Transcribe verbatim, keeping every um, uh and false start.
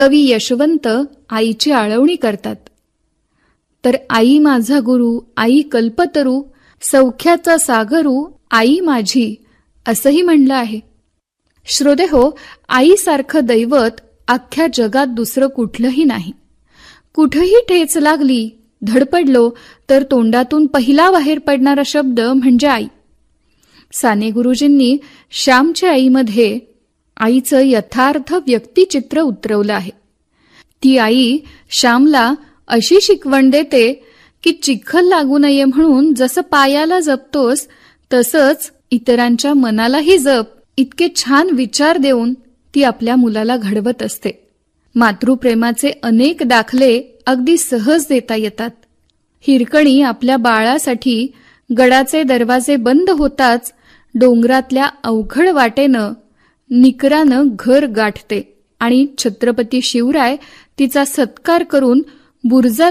कवी यशवंत आईची आळवणी करतात. तर आई माझा गुरु, आई कल्पतरू, सौख्याचा सागरू, आई माझी, असंही म्हणलं आहे. श्रोतेहो, आईसारखं दैवत अख्ख्या जगात दुसरं कुठलंही नाही. कुठंही ठेच लागली, धडपडलो तर तोंडातून पहिला बाहेर पडणारा शब्द म्हणजे आई. साने गुरुजींनी श्यामच्या आईमध्ये आईचं यथार्थ व्यक्तिचित्र उतरवलं आहे. ती आई श्यामला अशी शिकवण देते की चिखल लागू नये म्हणून जसं पायाला जपतोस तसंच इतरांच्या मनालाही जप, इतके छान विचार देऊन ती आपल्या मुलाला घडवत असते. मातृप्रेमाचे अनेक दाखले अगदी सहज देता येतात. हिरकणी आपल्या बाळासाठी गडाचे दरवाजे बंद होताच डोंगरातल्या अवघड वाटेनं निकरानं घर गाठते आणि छत्रपती शिवराय तिचा सत्कार करून बुरजा